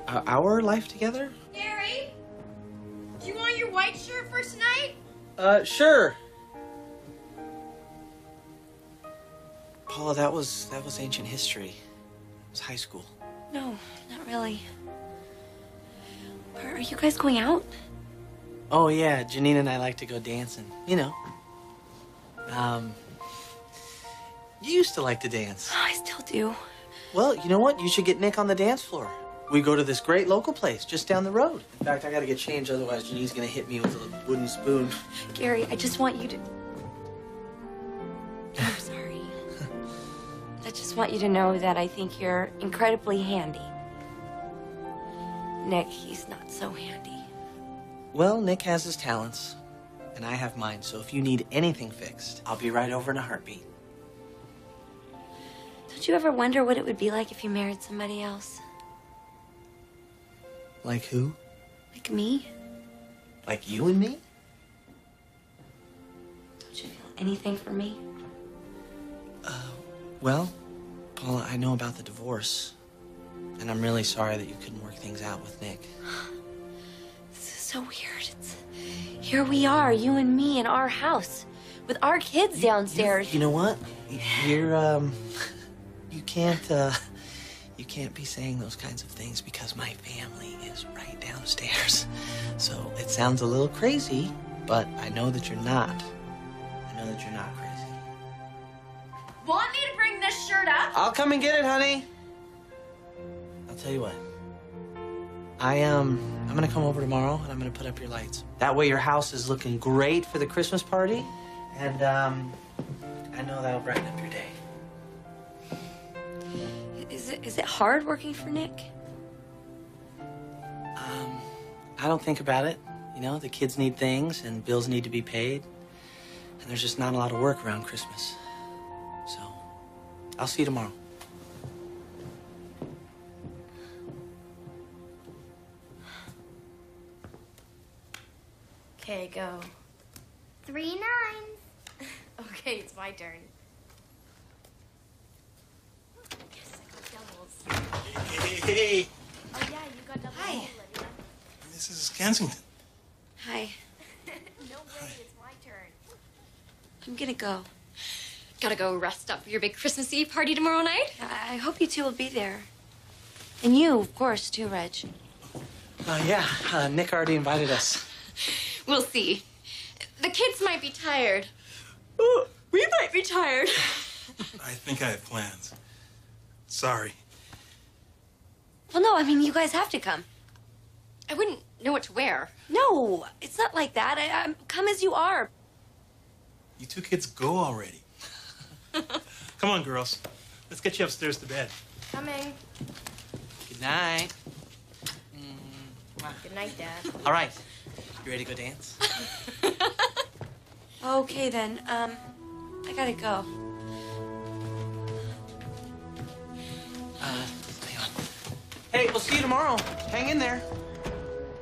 Our life together? Gary, do you want your white shirt for tonight? Sure. Paula, that was ancient history. It was high school. No, not really. Are you guys going out? Oh, yeah. Janine and I like to go dancing. You know. You used to like to dance. Oh, I still do. Well, you know what? You should get Nick on the dance floor. We go to this great local place just down the road. In fact, I gotta get changed, otherwise Janine's gonna hit me with a wooden spoon. Gary, I just want you to... I'm sorry. I just want you to know that I think you're incredibly handy. Nick, he's not so handy. Well, Nick has his talents, and I have mine, so if you need anything fixed, I'll be right over in a heartbeat. Don't you ever wonder what it would be like if you married somebody else? Like who? Like me? Like you and me? Don't you feel anything for me? Well, Paula, I know about the divorce, and I'm really sorry that you couldn't work things out with Nick. This is so weird. Here we are, you and me in our house, with our kids downstairs. You know what? You can't be saying those kinds of things because my family is right downstairs. So it sounds a little crazy, but I know that you're not. I know that you're not crazy. Want me to bring this shirt up? I'll come and get it, honey. I'll tell you what. I'm gonna come over tomorrow and I'm gonna put up your lights. That way your house is looking great for the Christmas party, and I know that'll brighten up your day. Is it hard working for Nick? I don't think about it. You know, the kids need things and bills need to be paid, and there's just not a lot of work around Christmas. So, I'll see you tomorrow. Okay, go. 3 9s. Okay, it's my turn. Yes, I got doubles. Hey, Oh, yeah, you got doubles. Hi. Lydia. this is Kensington. Hi. No way, it's my turn. I'm gonna go. Gotta go rest up for your big Christmas Eve party tomorrow night? I hope you two will be there. And you, of course, too, Reg. Yeah, Nick already invited us. We'll see. The kids might be tired. Ooh, we might be tired. I think I have plans. Sorry. Well, no, I mean, you guys have to come. I wouldn't know what to wear. No, it's not like that. I'm come as you are. You two kids go already. Come on, girls. Let's get you upstairs to bed. Coming. Good night. Good night, Dad. All right. You ready to go dance? Okay, then. I gotta go. Hang on. Hey, we'll see you tomorrow. Hang in there.